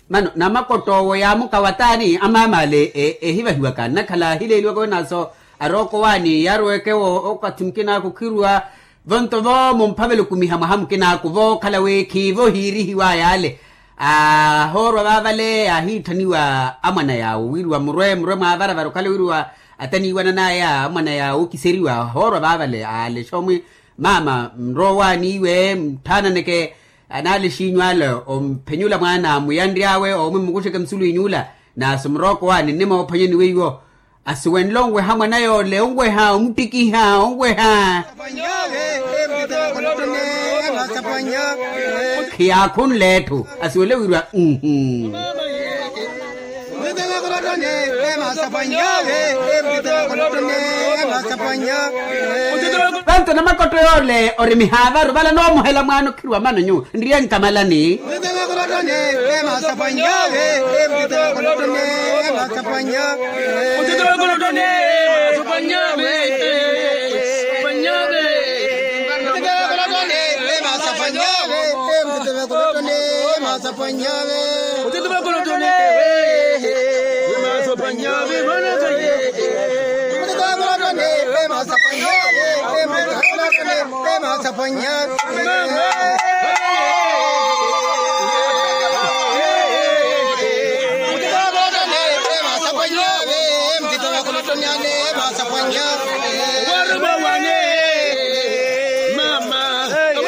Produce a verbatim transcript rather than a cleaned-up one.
mano namakoto ya mukawatani amamale e, e hiva hiwa kana kala hile ilwa ko naso aroko wani yarweke wo okatimkina kukirwa vonto vo mumpavele kumihama hamkina kuvo kala weki vo hiri hiwa yale a horo bavale a hitaniwa amana ya wirwa murwe murwe mavara varo kala wirwa atani wana na ya amana ya ukiseriwa horo bavale ale shomwe mama mrowani we mtana neke anali shinywale ompenyula mwana muyandriawe omumukusheke msulu inyula na sumroko wani nimo panyeni weyo asiwenlongwe hamwe nayo leongwe ha umtiki ha ongwe ha kia kun letu asiwele wirwa mhm Bantu na makoto yole ori mihavaru bala no muhela mwana kirwa mano nyu ndiye nkamalani What